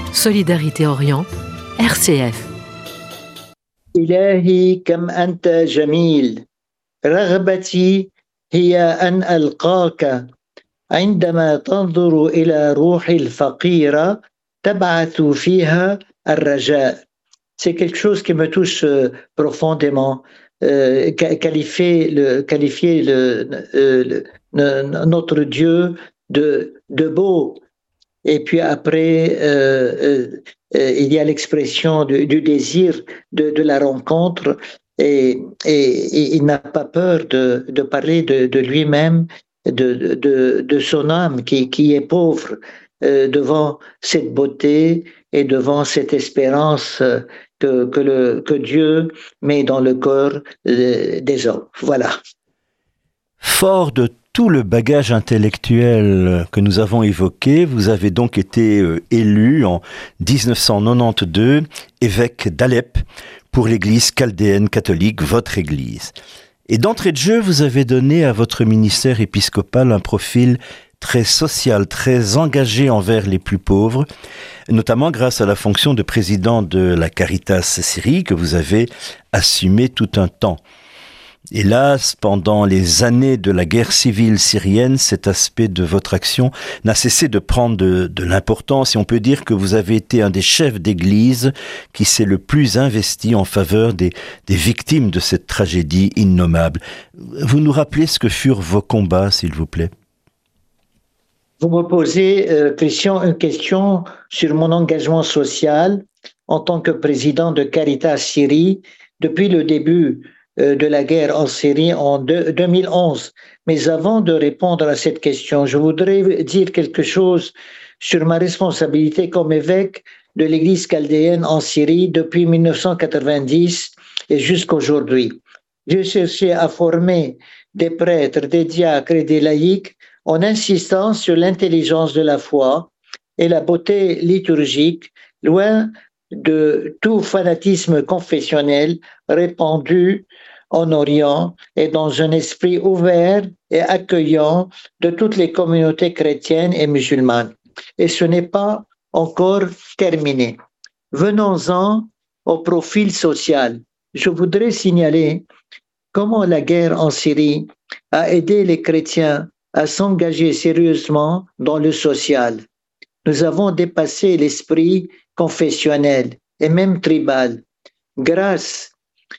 Solidarité Orient, RCF. إلهي كم أنت جميل، رغبتي هي أن ألقاك، عندما تنظر إلى روحي الفقيرة تبعث فيها الرجاء. C'est quelque chose qui me touche profondément. Notre Dieu de beau. Et puis après, il y a l'expression du désir de la rencontre et il n'a pas peur de parler de lui-même, de son âme qui est pauvre devant cette beauté et devant cette espérance que Dieu met dans le cœur des hommes. Voilà. Fort de tout le bagage intellectuel que nous avons évoqué, vous avez donc été élu en 1992 évêque d'Alep pour l'église chaldéenne catholique, votre église. Et d'entrée de jeu, vous avez donné à votre ministère épiscopal un profil très social, très engagé envers les plus pauvres, notamment grâce à la fonction de président de la Caritas Syrie que vous avez assumé tout un temps. Hélas, pendant les années de la guerre civile syrienne, cet aspect de votre action n'a cessé de prendre de l'importance et on peut dire que vous avez été un des chefs d'église qui s'est le plus investi en faveur des victimes de cette tragédie innommable. Vous nous rappelez ce que furent vos combats, s'il vous plaît? Vous me posez, Christian, une question sur mon engagement social en tant que président de Caritas Syrie depuis le début de la guerre en Syrie en 2011. Mais avant de répondre à cette question, je voudrais dire quelque chose sur ma responsabilité comme évêque de l'Église chaldéenne en Syrie depuis 1990 et jusqu'aujourd'hui. J'ai cherché à former des prêtres, des diacres et des laïcs en insistant sur l'intelligence de la foi et la beauté liturgique, loin de tout fanatisme confessionnel répandu en Orient et dans un esprit ouvert et accueillant de toutes les communautés chrétiennes et musulmanes. Et ce n'est pas encore terminé. Venons-en au profil social. Je voudrais signaler comment la guerre en Syrie a aidé les chrétiens à s'engager sérieusement dans le social. Nous avons dépassé l'esprit confessionnel et même tribal grâce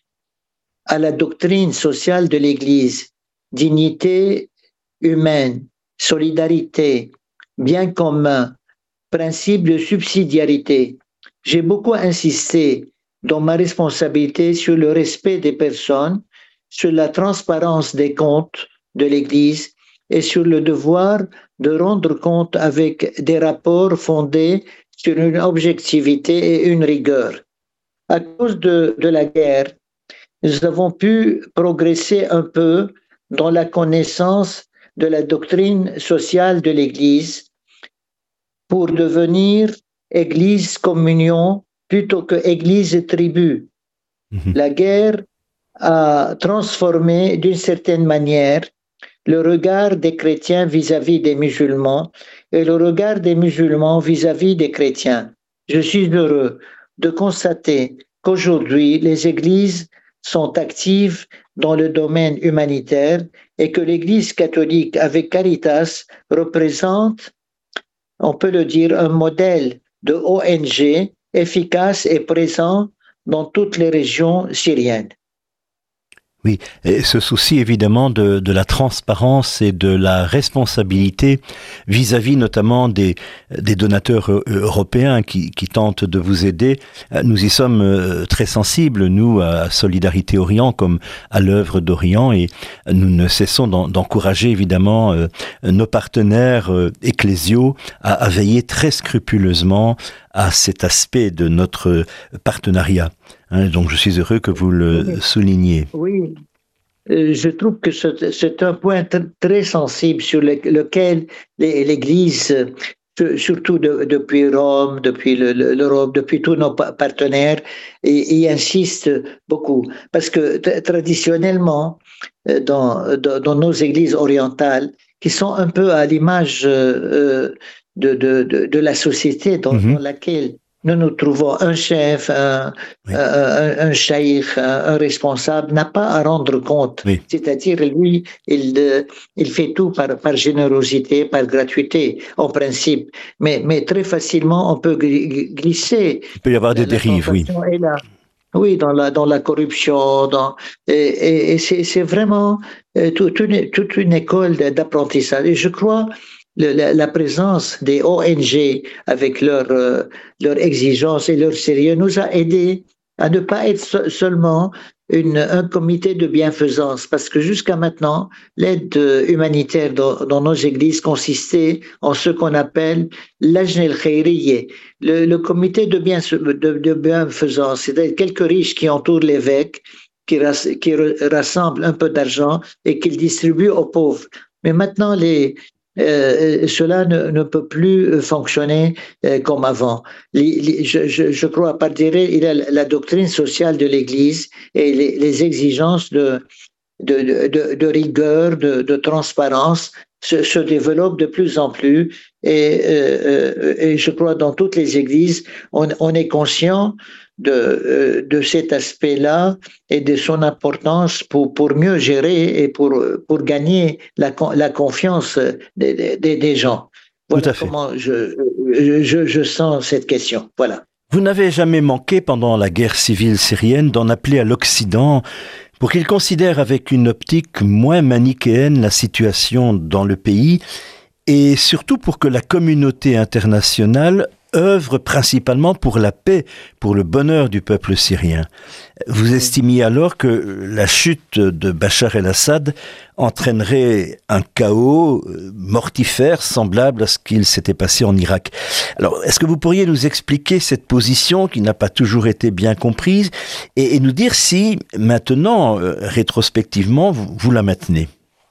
à la doctrine sociale de l'Église, dignité humaine, solidarité, bien commun, principe de subsidiarité. J'ai beaucoup insisté dans ma responsabilité sur le respect des personnes, sur la transparence des comptes de l'Église et sur le devoir de rendre compte avec des rapports fondés sur une objectivité et une rigueur. À cause de la guerre, nous avons pu progresser un peu dans la connaissance de la doctrine sociale de l'Église pour devenir Église communion plutôt que Église tribu. La guerre a transformé d'une certaine manière le regard des chrétiens vis-à-vis des musulmans et le regard des musulmans vis-à-vis des chrétiens. Je suis heureux de constater qu'aujourd'hui, les églises sont actives dans le domaine humanitaire et que l'Église catholique avec Caritas représente, on peut le dire, un modèle de ONG efficace et présent dans toutes les régions syriennes. Oui, et ce souci évidemment de la transparence et de la responsabilité vis-à-vis notamment des donateurs européens qui tentent de vous aider. Nous y sommes très sensibles, nous, à Solidarité Orient comme à l'œuvre d'Orient et nous ne cessons d'encourager évidemment nos partenaires ecclésiaux à veiller très scrupuleusement à cet aspect de notre partenariat. Donc je suis heureux que vous le souligniez. Oui, je trouve que c'est un point très sensible sur lequel l'Église, surtout depuis Rome, depuis l'Europe, depuis tous nos partenaires, y insiste beaucoup. Parce que traditionnellement, dans nos églises orientales, qui sont un peu à l'image de la société dans laquelle nous nous trouvons. Un chef, un cheikh, un responsable n'a pas à rendre compte. Oui. C'est-à-dire, lui, il fait tout par générosité, par gratuité, en principe. Mais très facilement, on peut glisser. Il peut y avoir des dérives, oui. Oui, dans la corruption, et c'est vraiment toute une école d'apprentissage. Et je crois la présence des ONG avec leur exigence et leur sérieux nous a aidés à ne pas être seulement un comité de bienfaisance, parce que jusqu'à maintenant, l'aide humanitaire dans nos églises consistait en ce qu'on appelle l'ajn el-khayriyye, le comité de bienfaisance, c'est-à-dire quelques riches qui entourent l'évêque, qui rassemblent un peu d'argent et qu'ils distribuent aux pauvres. Mais maintenant, cela ne peut plus fonctionner comme avant. Je crois, à partir il y a la doctrine sociale de l'Église et les exigences de rigueur, de transparence se développent de plus en plus. Et je crois dans toutes les églises, on est conscient de cet aspect-là et de son importance pour mieux gérer et pour gagner la confiance des gens. Voilà comment je sens cette question. Voilà. Vous n'avez jamais manqué pendant la guerre civile syrienne d'en appeler à l'Occident pour qu'il considère avec une optique moins manichéenne la situation dans le pays et surtout pour que la communauté internationale œuvre principalement pour la paix, pour le bonheur du peuple syrien. Vous estimiez alors que la chute de Bachar el-Assad entraînerait un chaos mortifère semblable à ce qu'il s'était passé en Irak. Alors, est-ce que vous pourriez nous expliquer cette position qui n'a pas toujours été bien comprise et nous dire si maintenant, rétrospectivement, vous la maintenez?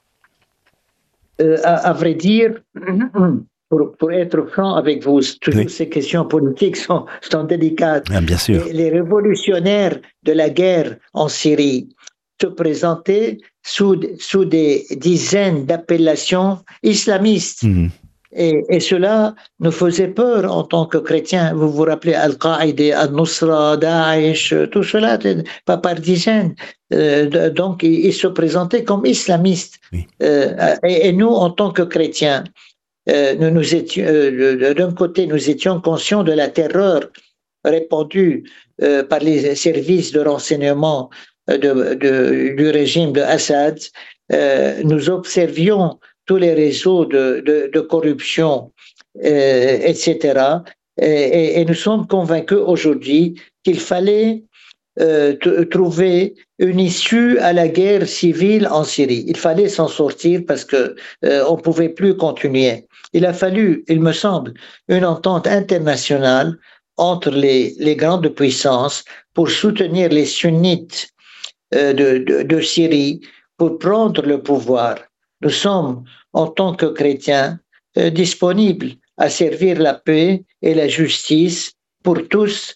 À vrai dire, pour être franc avec vous, toutes ces questions politiques sont délicates. Ah, bien sûr. Les révolutionnaires de la guerre en Syrie se présentaient sous des dizaines d'appellations islamistes. Et cela nous faisait peur en tant que chrétiens. Vous vous rappelez Al-Qaïda, Al-Nusra, Daesh, tout cela, pas par dizaines. Donc, ils se présentaient comme islamistes. Oui. Et nous, en tant que chrétiens, nous étions, d'un côté, nous étions conscients de la terreur répandue par les services de renseignement du régime de Assad. Nous observions tous les réseaux de corruption, etc. Et nous sommes convaincus aujourd'hui qu'il fallait trouver une issue à la guerre civile en Syrie. Il fallait s'en sortir parce que on pouvait plus continuer. Il a fallu, il me semble, une entente internationale entre les grandes puissances pour soutenir les sunnites de Syrie pour prendre le pouvoir. Nous sommes, en tant que chrétiens, disponibles à servir la paix et la justice pour tous,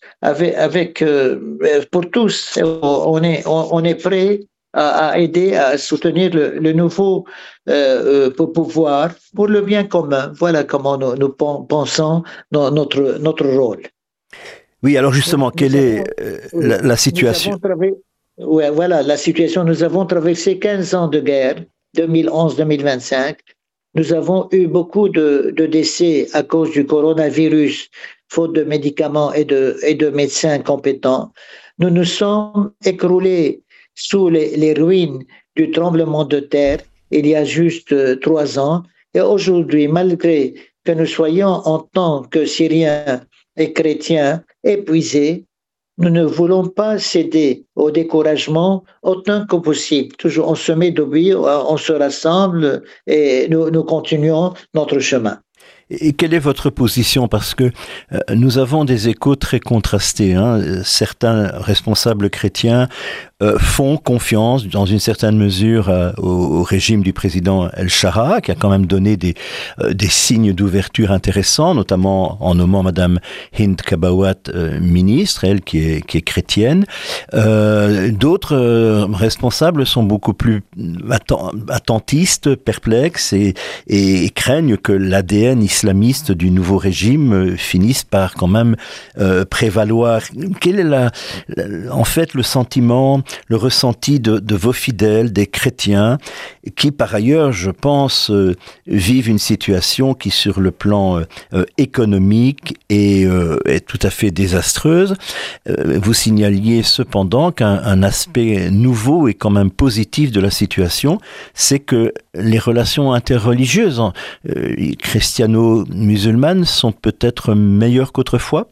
pour tous. On est prêt à aider, à soutenir le nouveau pouvoir pour le bien commun. Voilà comment nous pensons dans notre rôle. Oui, alors justement, quelle est la situation? Oui, voilà, la situation. Nous avons traversé 15 ans de guerre, 2011-2025. Nous avons eu beaucoup de décès à cause du coronavirus, faute de médicaments et de médecins compétents. Nous nous sommes écroulés sous les ruines du tremblement de terre il y a juste 3 ans. Et aujourd'hui, malgré que nous soyons en tant que Syriens et chrétiens épuisés, nous ne voulons pas céder au découragement autant que possible. Toujours, on se met debout, on se rassemble et nous continuons notre chemin. Et quelle est votre position? Parce que nous avons des échos très contrastés. Certains responsables chrétiens font confiance dans une certaine mesure au régime du président El-Shara, qui a quand même donné des signes d'ouverture intéressants, notamment en nommant Madame Hind Kabawat ministre, elle qui est chrétienne. D'autres responsables sont beaucoup plus attentistes, perplexes et craignent que l'ADN islamiste du nouveau régime finisse par quand même prévaloir. Quel est en fait le sentiment, le ressenti de vos fidèles, des chrétiens, qui par ailleurs, je pense, vivent une situation qui sur le plan économique est tout à fait désastreuse. Vous signaliez cependant qu'un aspect nouveau et quand même positif de la situation, c'est que les relations interreligieuses christiano-musulmanes sont peut-être meilleures qu'autrefois?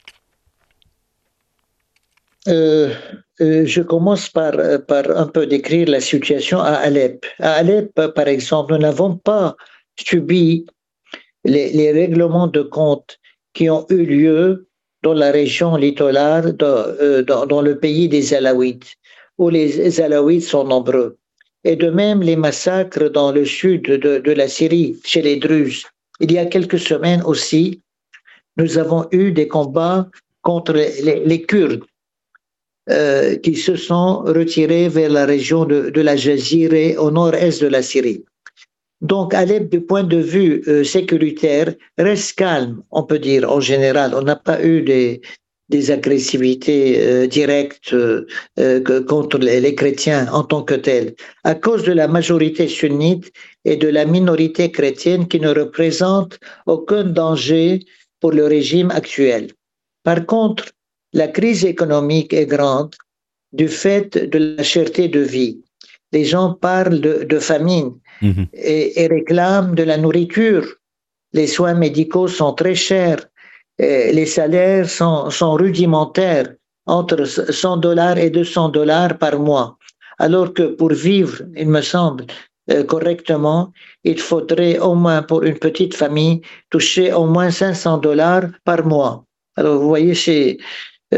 Je commence par un peu décrire la situation à Alep. À Alep, par exemple, nous n'avons pas subi les règlements de compte qui ont eu lieu dans la région littorale, dans le pays des Alaouites, où les Alaouites sont nombreux. Et de même, les massacres dans le sud de la Syrie, chez les Druzes. Il y a quelques semaines aussi, nous avons eu des combats contre les Kurdes. Qui se sont retirés vers la région de la Jazira au nord-est de la Syrie. Donc, Alep, du point de vue sécuritaire, reste calme, on peut dire, en général. On n'a pas eu des agressivités directes contre les chrétiens en tant que tels, à cause de la majorité sunnite et de la minorité chrétienne qui ne représente aucun danger pour le régime actuel. Par contre, la crise économique est grande du fait de la cherté de vie. Les gens parlent de famine et réclament de la nourriture. Les soins médicaux sont très chers. Les salaires sont rudimentaires, entre $100 et $200 par mois. Alors que pour vivre, il me semble, correctement, il faudrait au moins pour une petite famille toucher au moins $500 par mois. Alors vous voyez, tout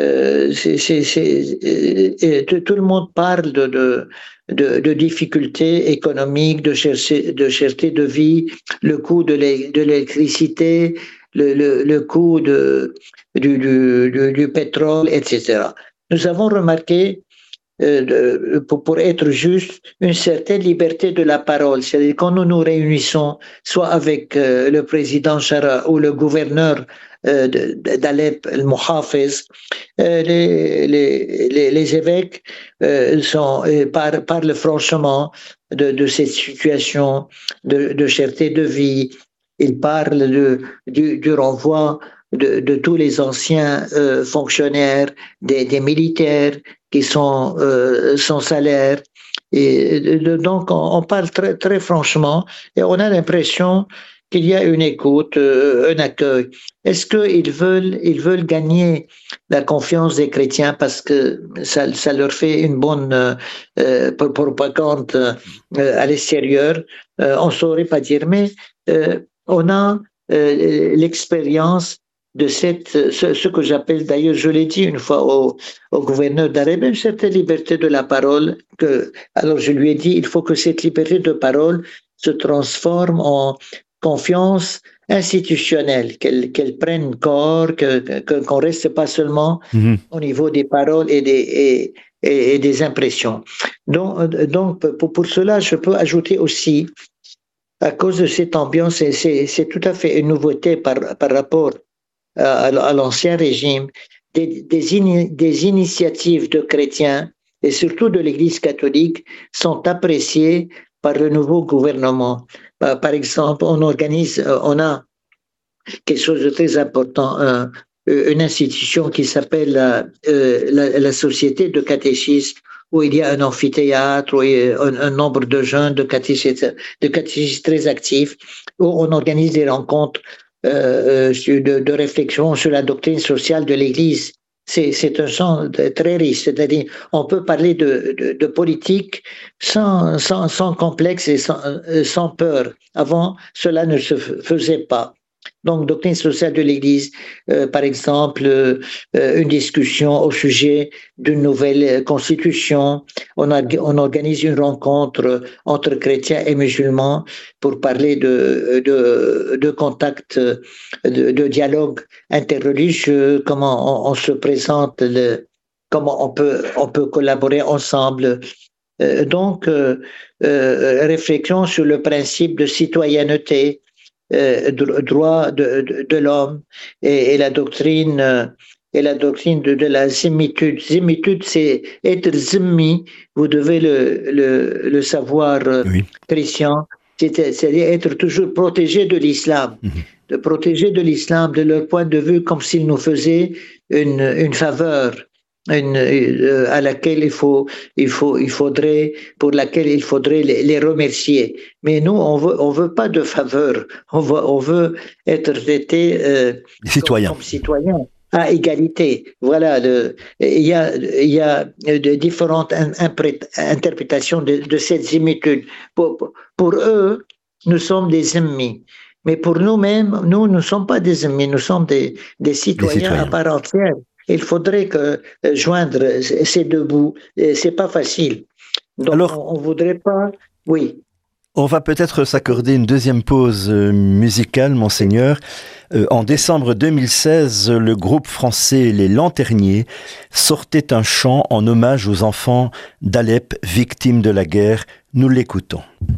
le monde parle de difficultés économiques, de cherté de vie, le coût de l'électricité, le coût du pétrole, etc. Nous avons remarqué, pour être juste, une certaine liberté de la parole. C'est-à-dire quand nous nous réunissons, soit avec le président Shara ou le gouverneur d'Alep, le Muhafiz, les évêques parlent franchement de cette situation de cherté de vie. Ils parlent du renvoi de tous les anciens fonctionnaires, des militaires qui sont sans salaire. Et donc, on parle très, très franchement et on a l'impression qu'il y a une écoute, un accueil. Est-ce qu'ils veulent gagner la confiance des chrétiens parce que ça leur fait une bonne propagande à l'extérieur? On ne saurait pas dire, mais on a l'expérience de ce que j'appelle, d'ailleurs, je l'ai dit une fois au gouverneur d'Alep, une certaine liberté de la parole. Alors je lui ai dit, il faut que cette liberté de parole se transforme en confiance institutionnelle, qu'elle prenne corps, qu'on reste pas seulement au niveau des paroles et des impressions. Donc pour cela, je peux ajouter aussi, à cause de cette ambiance, c'est tout à fait une nouveauté par rapport à l'ancien régime, des initiatives de chrétiens et surtout de l'Église catholique sont appréciées par le nouveau gouvernement. Par exemple, on a quelque chose de très important, une institution qui s'appelle la Société de catéchisme, où il y a un amphithéâtre, où il y a un nombre de jeunes de catéchistes très actifs, où on organise des rencontres de réflexion sur la doctrine sociale de l'Église. C'est un champ très riche, c'est-à-dire on peut parler de politique sans complexe et sans peur. Avant, cela ne se faisait pas. Donc, doctrine sociale de l'Église, par exemple, une discussion au sujet d'une nouvelle constitution. On organise une rencontre entre chrétiens et musulmans pour parler de contact, de dialogue interreligieux, comment on se présente, comment on peut collaborer ensemble. Donc, réflexion sur le principe de citoyenneté, droit de l'homme et la doctrine de la zimmitude. Zimmitude, c'est être zimmi. Vous devez le savoir, Oui. Christian. C'est-à-dire être toujours protégé de l'islam, de protéger de l'islam, de leur point de vue, comme s'ils nous faisaient une faveur. À laquelle pour laquelle il faudrait les remercier. Mais nous, on veut pas de faveur. On veut être traités comme citoyens à égalité. Voilà. Il y a de différentes interprétations de cette similitude. Pour eux, nous sommes des ennemis. Mais pour nous-mêmes, nous ne sommes pas des ennemis. Nous sommes des citoyens à part entière. Il faudrait joindre ces deux bouts. C'est pas facile. Donc, alors, on voudrait pas. Oui. On va peut-être s'accorder une deuxième pause musicale, Monseigneur. En décembre 2016, le groupe français Les Lanterniers sortait un chant en hommage aux enfants d'Alep, victimes de la guerre. Nous l'écoutons.